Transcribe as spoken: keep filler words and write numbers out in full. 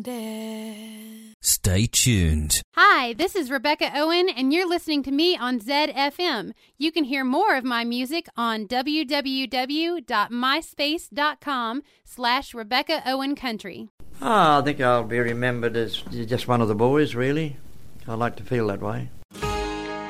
Granddad. Stay tuned. Hi, this is Rebecca Owen, and you're listening to me on Zed F M. You can hear more of my music on www.myspace.com slash Rebecca Owen Country. Oh, I think I'll be remembered as just one of the boys, really. I like to feel that way.